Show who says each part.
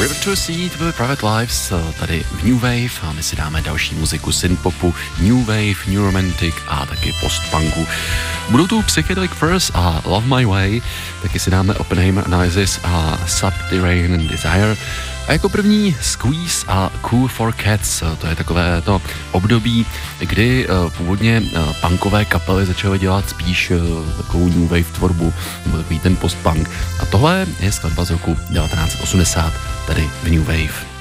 Speaker 1: River to Sea, to byly Private Lives, tady v New Wave a my si dáme další muziku synthpopu, New Wave, New Romantic a taky postpunku. Budou tu Psychedelic Furs a Love My Way, taky si dáme Oppenheimer Analysis a Subterranean Desire. A jako první Squeeze a Cool for Cats, to je takové to období, kdy původně punkové kapely začaly dělat spíš takovou new wave tvorbu, nebo takový ten postpunk. A tohle je skladba z roku 1980, tady v New Wave.